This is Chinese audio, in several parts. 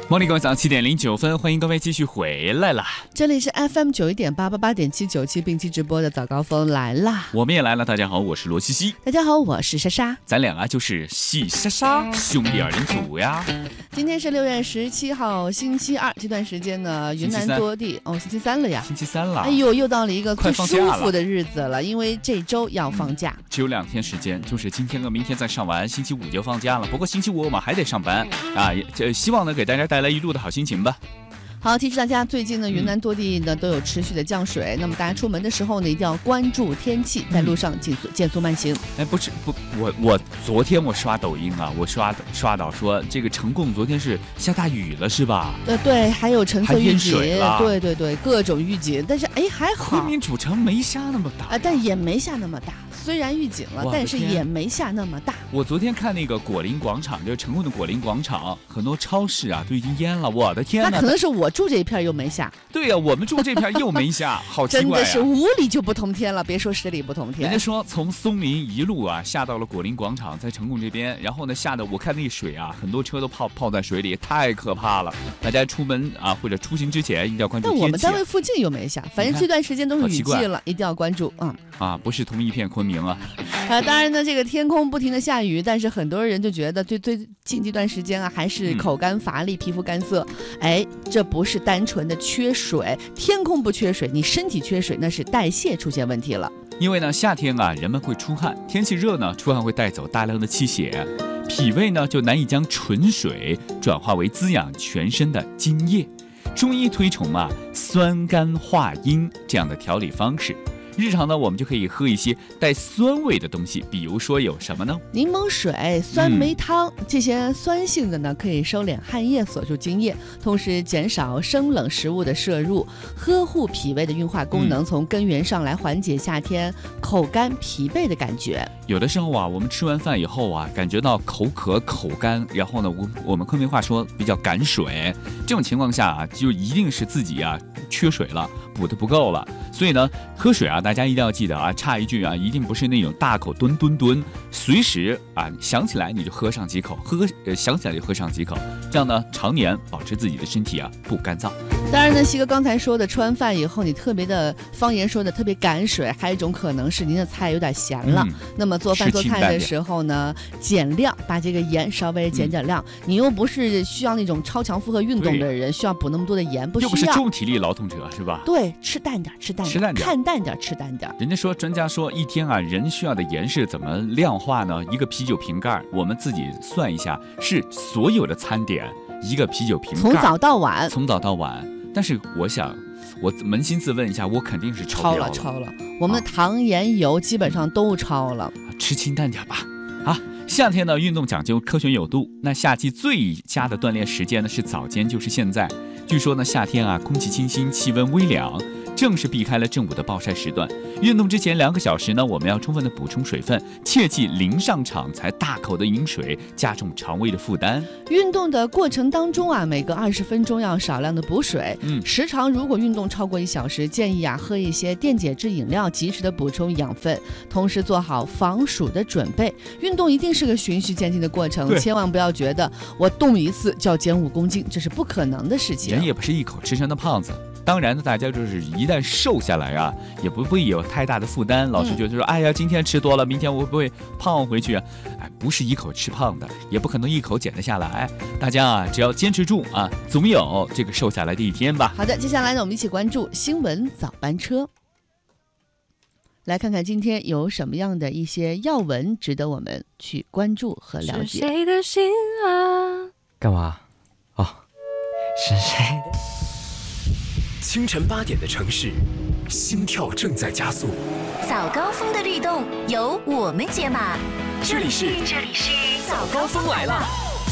茉莉各位早上7点09分，欢迎各位继续回来了。 这里是 FM 91.888.797并机直播的早高峰来啦， 我们也来了。大家好，我是罗西西。 大家好，我是莎莎。 咱俩啊就是西莎莎兄弟二人组呀。 今天是6月17号星期二，这段时间呢，云南多地星期三了呀。 星期三了。 哎呦，又到了一个最舒服的日子了，因为这周要放假， 只有2天时间，就是今天和明天再上完，星期五就放假了。不过星期五我们还得上班啊，希望呢给大家带来一路的好心情吧。 好，提示大家，最近呢，云南多地呢都有持续的降水，那么大家出门的时候呢，一定要关注天气，在路上减速慢行。 我昨天我刷抖音啊，我刷到说这个成贡昨天是下大雨了，是吧？ 对，还有橙色预警，对，各种预警，但是还好， 昆明主城没下那么大但也没下那么大。虽然预警了，但是也没下那么大。 我昨天看那个果林广场，就是成贡的果林广场，很多超市啊都已经淹了。我的天哪！ 那可能是我住这一片又没下。 对呀，我们住这片又没下，好奇怪真的是无理就不同天了，别说十里不同天。 人家说从松林一路啊下到了果林广场，在成贡这边，然后呢下的我看那水啊，很多车都泡在水里，太可怕了。大家出门啊或者出行之前一定要关注天气。 但我们单位附近又没下，反正这段时间都是雨季了，一定要关注不是同一片昆明啊。 当然呢，这个天空不停的下雨，但是很多人就觉得最近这段时间啊，还是口干乏力、皮肤干涩。这不是单纯的缺水，天空不缺水，你身体缺水，那是代谢出现问题了。 因为呢，夏天啊，人们会出汗，天气热呢，出汗会带走大量的气血，脾胃呢就难以将纯水转化为滋养全身的津液。中医推崇酸甘化阴这样的调理方式。日常呢，我们就可以喝一些带酸味的东西，比如说有什么呢？ 柠檬水、酸梅汤，这些酸性的呢，可以收敛汗液，锁住津液，同时减少生冷食物的摄入，呵护脾胃的运化功能，从根源上来缓解夏天口干疲惫的感觉。 有的时候啊，我们吃完饭以后啊，感觉到口渴、口干，然后呢，我们昆明话说比较赶水，这种情况下啊，就一定是自己啊缺水了，补的不够了。所以呢，喝水啊，大家一定要记得啊，插一句啊，一定不是那种大口吨，随时啊想起来你就喝上几口，想起来就喝上几口，这样呢，常年保持自己的身体啊不干燥。 当然呢，西哥刚才说的，吃完饭以后你特别的方言说的特别赶水，还有一种可能是您的菜有点咸了。那么做饭做菜的时候呢，减量，把这个盐稍微减点量。你又不是需要那种超强负荷运动的人，需要补那么多的盐，不需要。 又不是重体力劳动者，是吧？ 对，吃淡点，看淡点，吃淡点。 人家说，专家说，一天啊，人需要的盐是怎么量化呢？一个啤酒瓶盖，我们自己算一下，是所有的餐点一个啤酒瓶盖， 从早到晚。 但是我想，我扪心自问一下，我肯定是超了。 我们的糖盐油基本上都超了。 吃清淡点吧。夏天呢，运动讲究科学有度。那夏季最佳的锻炼时间呢是早间，就是现在。据说呢，夏天啊，空气清新，气温微凉，正是避开了正午的暴晒时段。运动之前2个小时呢，我们要充分的补充水分，切忌临上场才大口的饮水，加重肠胃的负担。 运动的过程当中啊，每隔20分钟要少量的补水。时长如果运动超过1小时，建议啊喝一些电解质饮料，及时的补充养分，同时做好防暑的准备。运动一定是个循序渐进的过程，千万不要觉得我动一次就要减5公斤，这是不可能的事情。 人也不是一口吃成的胖子。当然呢，大家就是一旦瘦下来啊，也不会有太大的负担。老是觉得说，哎呀，今天吃多了，明天我会不会胖回去啊？不是一口吃胖的，也不可能一口减得下来。大家啊，只要坚持住啊，总有这个瘦下来的一天吧。 好的，接下来呢，我们一起关注新闻早班车，来看看今天有什么样的一些要闻值得我们去关注和了解。 是谁的心啊？ 干嘛？是谁的？ 清晨8点的城市，心跳正在加速。 早高峰的律动由我们解码。这里是早高峰来了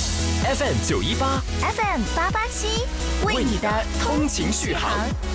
，FM 918 ，FM 887，为你的通勤续航。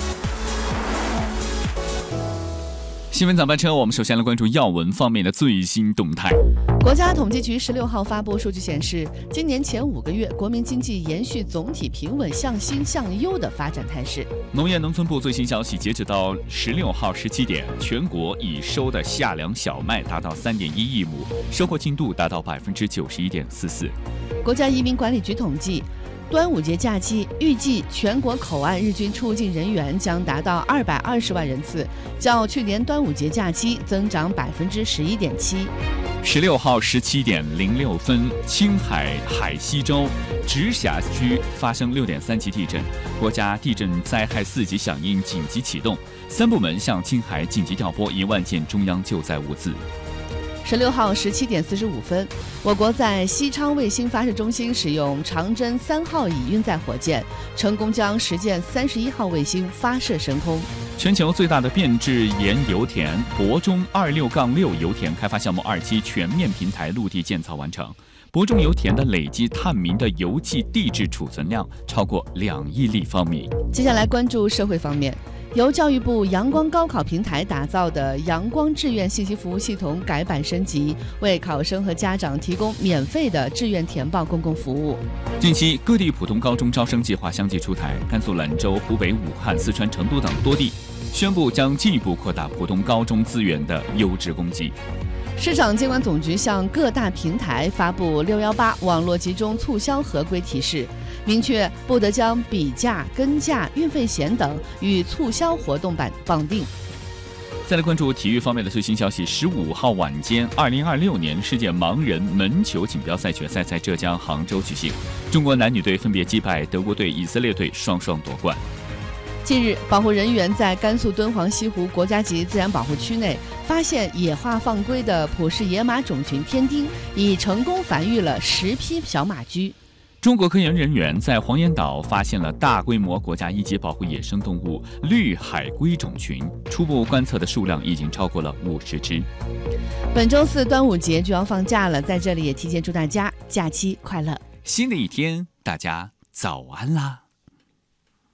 新闻早班车，我们首先来关注要闻方面的最新动态。 国家统计局16号发布数据显示，今年前5个月，国民经济延续总体平稳向新向优的发展态势。 农业农村部最新消息，截止到16号17点，全国已收的夏粮小麦达到3.1亿亩，收获进度达到91.44%。 国家移民管理局统计， 端午节假期，预计全国口岸日均出入境人员将达到220万人次，较去年端午节假期增长11.7%。 16号17点06分，青海海西州直辖区发生6.3级地震，国家地震灾害4级响应紧急启动，3部门向青海紧急调拨1万件中央救灾物资。 16号17点45分，我国在西昌卫星发射中心使用长征3号乙运载火箭，成功将实践31号卫星发射升空。 全球最大的变质岩油田博中26-6油田开发项目2期全面平台陆地建造完成，博中油田的累计探明的油气地质储存量超过2亿立方米。 接下来关注社会方面。由教育部阳光高考平台打造的阳光志愿信息服务系统改版升级，为考生和家长提供免费的志愿填报公共服务。 近期各地普通高中招生计划相继出台，甘肃兰州、湖北武汉、四川成都等多地宣布将进一步扩大普通高中资源的优质供给。 市场监管总局向各大平台发布618网络集中促销合规提示，明确不得将比价、跟价、运费险等与促销活动绑定。 再来关注体育方面的最新消息，15号晚间，2026年世界盲人门球锦标赛决赛在浙江杭州举行，中国男女队分别击败德国队、以色列队，双双夺冠。 近日，保护人员在甘肃敦煌西湖国家级自然保护区内发现野化放归的普氏野马种群天丁，已成功繁育了10批小马驹。 中国科研人员在黄岩岛发现了大规模国家1级保护野生动物绿海龟种群，初步观测的数量已经超过了50只。 本周4端午节就要放假了，在这里也提前祝大家假期快乐。 新的一天，大家早安啦！